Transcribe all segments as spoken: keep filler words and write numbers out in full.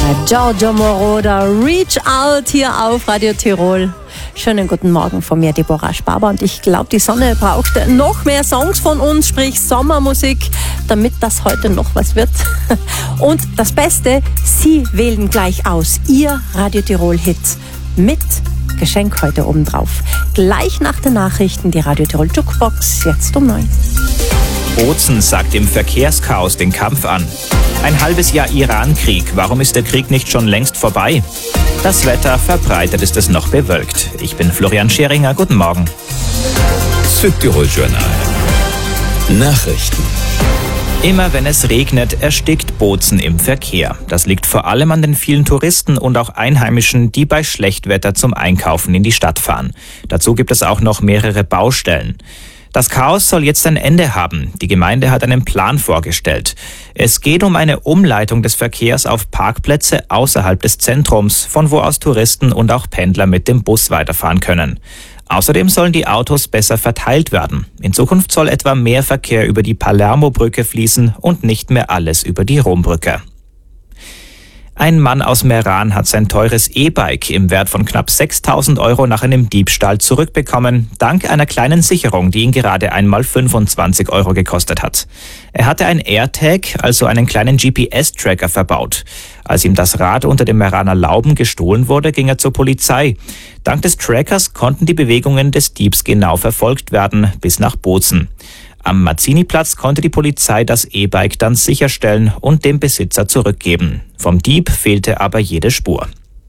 Giorgio Moroder, Reach Out hier auf Radio Tirol. Schönen guten Morgen von mir, Deborah Sparber. Und ich glaube, die Sonne braucht noch mehr Songs von uns, sprich Sommermusik, damit das heute noch was wird. Und das Beste, Sie wählen gleich aus Ihr Radio Tirol-Hit mit Geschenk heute obendrauf. Gleich nach den Nachrichten die Radio Tirol Jukebox, jetzt um neun. Bozen sagt im Verkehrschaos den Kampf an. Ein halbes Jahr Iran-Krieg. Warum ist der Krieg nicht schon längst vorbei? Das Wetter verbreitet ist es noch bewölkt. Ich bin Florian Scheringer. Guten Morgen. Südtirol Journal. Nachrichten. Immer wenn es regnet, erstickt Bozen im Verkehr. Das liegt vor allem an den vielen Touristen und auch Einheimischen, die bei Schlechtwetter zum Einkaufen in die Stadt fahren. Dazu gibt es auch noch mehrere Baustellen. Das Chaos soll jetzt ein Ende haben. Die Gemeinde hat einen Plan vorgestellt. Es geht um eine Umleitung des Verkehrs auf Parkplätze außerhalb des Zentrums, von wo aus Touristen und auch Pendler mit dem Bus weiterfahren können. Außerdem sollen die Autos besser verteilt werden. In Zukunft soll etwa mehr Verkehr über die Palermo-Brücke fließen und nicht mehr alles über die Rombrücke. Ein Mann aus Meran hat sein teures E-Bike im Wert von knapp sechstausend Euro nach einem Diebstahl zurückbekommen, dank einer kleinen Sicherung, die ihn gerade einmal fünfundzwanzig Euro gekostet hat. Er hatte ein AirTag, also einen kleinen G P S-Tracker, verbaut. Als ihm das Rad unter dem Meraner Lauben gestohlen wurde, ging er zur Polizei. Dank des Trackers konnten die Bewegungen des Diebs genau verfolgt werden, bis nach Bozen. Am Mazzini-Platz konnte die Polizei das E-Bike dann sicherstellen und dem Besitzer zurückgeben. Vom Dieb fehlte aber jede Spur.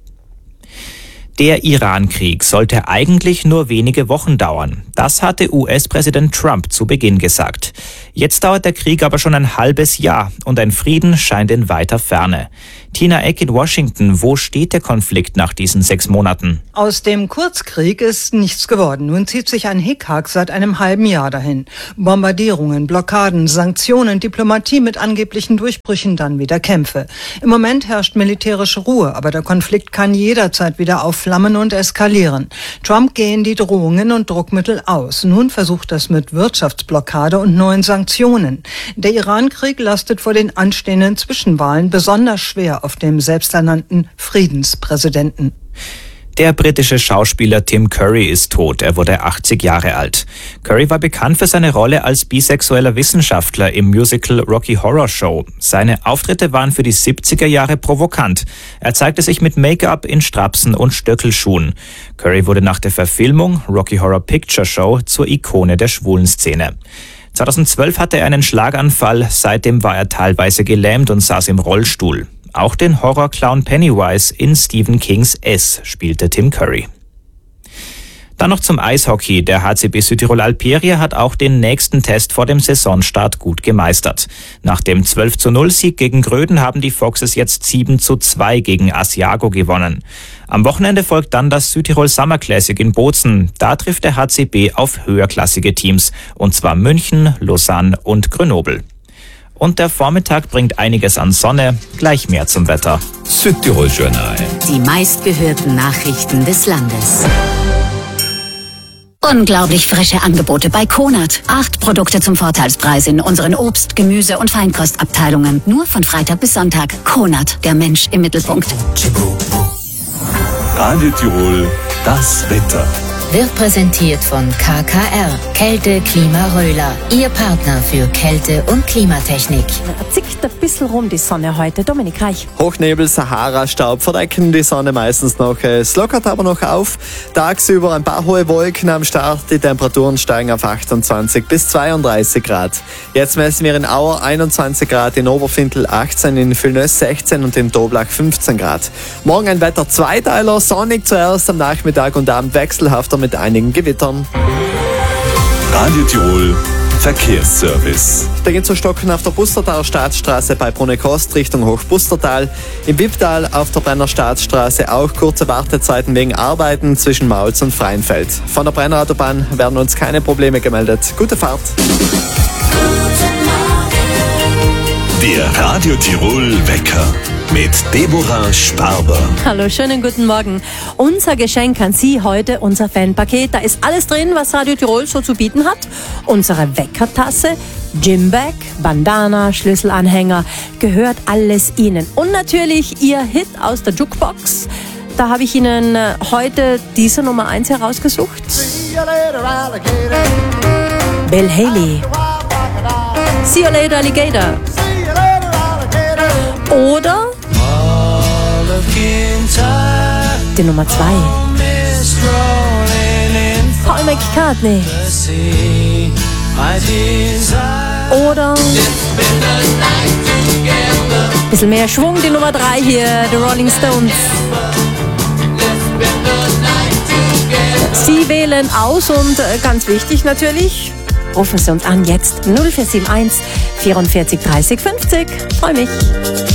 Der Iran-Krieg sollte eigentlich nur wenige Wochen dauern. Das hatte U S-Präsident Trump zu Beginn gesagt. Jetzt dauert der Krieg aber schon ein halbes Jahr und ein Frieden scheint in weiter Ferne. Tina Eck in Washington, wo steht der Konflikt nach diesen sechs Monaten? Aus dem Kurzkrieg ist nichts geworden. Nun zieht sich ein Hickhack seit einem halben Jahr dahin. Bombardierungen, Blockaden, Sanktionen, Diplomatie mit angeblichen Durchbrüchen, dann wieder Kämpfe. Im Moment herrscht militärische Ruhe, aber der Konflikt kann jederzeit wieder aufflammen und eskalieren. Trump gehen die Drohungen und Druckmittel aus. Nun versucht das mit Wirtschaftsblockade und neuen Sanktionen. Der Iran-Krieg lastet vor den anstehenden Zwischenwahlen besonders schwer auf dem selbsternannten Friedenspräsidenten. Der britische Schauspieler Tim Curry ist tot. Er wurde achtzig Jahre alt. Curry war bekannt für seine Rolle als bisexueller Wissenschaftler im Musical Rocky Horror Show. Seine Auftritte waren für die siebziger Jahre provokant. Er zeigte sich mit Make-up in Strapsen und Stöckelschuhen. Curry wurde nach der Verfilmung Rocky Horror Picture Show zur Ikone der schwulen Szene. zweitausendzwölf hatte er einen Schlaganfall. Seitdem war er teilweise gelähmt und saß im Rollstuhl. Auch den Horrorclown Pennywise in Stephen Kings S spielte Tim Curry. Dann noch zum Eishockey. Der H C B Südtirol Alperia hat auch den nächsten Test vor dem Saisonstart gut gemeistert. Nach dem zwölf zu null Sieg gegen Gröden haben die Foxes jetzt sieben zu zwei gegen Asiago gewonnen. Am Wochenende folgt dann das Südtirol Summer Classic in Bozen. Da trifft der H C B auf höherklassige Teams, und zwar München, Lausanne und Grenoble. Und der Vormittag bringt einiges an Sonne. Gleich mehr zum Wetter. Südtirol Journal. Die meistgehörten Nachrichten des Landes. Unglaublich frische Angebote bei Konert. Acht Produkte zum Vorteilspreis in unseren Obst-, Gemüse- und Feinkostabteilungen. Nur von Freitag bis Sonntag. Konert, der Mensch im Mittelpunkt. Radio Tirol, das Wetter. Wird präsentiert von K K R, Kälte Klima Röhler, Ihr Partner für Kälte- und Klimatechnik. Zickt ein bisschen rum die Sonne heute. Dominik Reich. Hochnebel, Sahara-Staub verdecken die Sonne meistens noch. Es lockert aber noch auf. Tagsüber ein paar hohe Wolken am Start. Die Temperaturen steigen auf achtundzwanzig bis zweiunddreißig Grad. Jetzt messen wir in Auer einundzwanzig Grad, in Oberfintel achtzehn, in Villeneuve sechzehn und in Toblach fünfzehn Grad. Morgen ein Wetter Zweiteiler, sonnig zuerst, am Nachmittag und Abend wechselhafter mit einigen Gewittern. Radio Tirol Verkehrsservice. Da geht zu stocken auf der Bustertaler Staatsstraße bei Brunekost Richtung Hochbustertal. Im Wipptal auf der Brenner Staatsstraße auch kurze Wartezeiten wegen Arbeiten zwischen Mauls und Freienfeld. Von der Brenner Autobahn werden uns keine Probleme gemeldet. Gute Fahrt. Der Radio Tirol Wecker mit Deborah Sparber. Hallo, schönen guten Morgen. Unser Geschenk an Sie heute, unser Fanpaket. Da ist alles drin, was Radio Tirol so zu bieten hat. Unsere Weckertasse, Jim Beck, Bandana, Schlüsselanhänger, gehört alles Ihnen. Und natürlich Ihr Hit aus der Jukebox. Da habe ich Ihnen heute diese Nummer eins herausgesucht. Bill Haley. See you later, Alligator. Oder die Nummer zwei. Paul McCartney. Oder ein bisschen mehr Schwung, die Nummer drei hier, The Rolling Stones. Sie wählen aus und ganz wichtig natürlich, rufen Sie uns an jetzt null vier sieben eins vierundvierzig dreißig fünfzig. Freue mich.